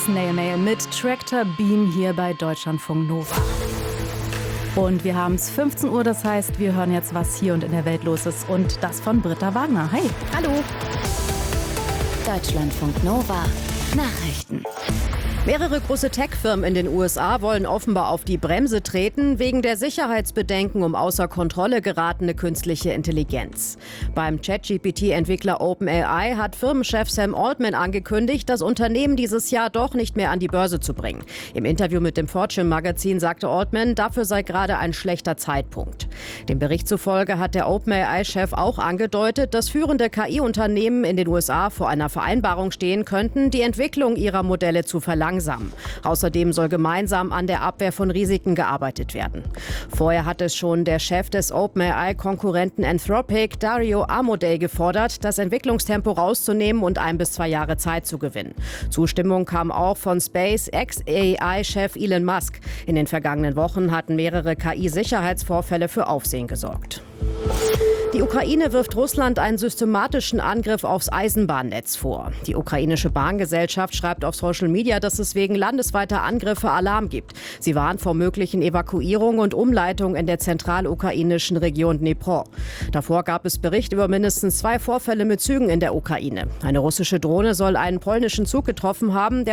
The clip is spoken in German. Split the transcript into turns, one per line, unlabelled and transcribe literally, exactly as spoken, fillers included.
Snail Mail mit Tractor Beam hier bei Deutschlandfunk Nova. Und wir haben es fünfzehn Uhr, das heißt, wir hören jetzt, was hier und in der Welt los ist. Und das von Britta Wagner. Hi.
Hallo. Deutschlandfunk Nova. Nachrichten. Mehrere große Tech-Firmen in den U S A wollen offenbar auf die Bremse treten, wegen der Sicherheitsbedenken um außer Kontrolle geratene künstliche Intelligenz. Beim ChatGPT-Entwickler OpenAI hat Firmenchef Sam Altman angekündigt, das Unternehmen dieses Jahr doch nicht mehr an die Börse zu bringen. Im Interview mit dem Fortune-Magazin sagte Altman, dafür sei gerade ein schlechter Zeitpunkt. Dem Bericht zufolge hat der OpenAI-Chef auch angedeutet, dass führende K I-Unternehmen in den U S A vor einer Vereinbarung stehen könnten, die Entwicklung ihrer Modelle zu verlangsamen. Außerdem soll gemeinsam an der Abwehr von Risiken gearbeitet werden. Vorher hat es schon der Chef des OpenAI-Konkurrenten Anthropic, Dario Amodei, gefordert, das Entwicklungstempo rauszunehmen und ein bis zwei Jahre Zeit zu gewinnen. Zustimmung kam auch von SpaceX-A I-Chef Elon Musk. In den vergangenen Wochen hatten mehrere K I-Sicherheitsvorfälle für Aufsehen gesorgt. Die Ukraine wirft Russland einen systematischen Angriff aufs Eisenbahnnetz vor. Die ukrainische Bahngesellschaft schreibt auf Social Media, dass es wegen landesweiter Angriffe Alarm gibt. Sie warnt vor möglichen Evakuierungen und Umleitungen in der zentralukrainischen Region Dnipro. Davor gab es Berichte über mindestens zwei Vorfälle mit Zügen in der Ukraine. Eine russische Drohne soll einen polnischen Zug getroffen haben, der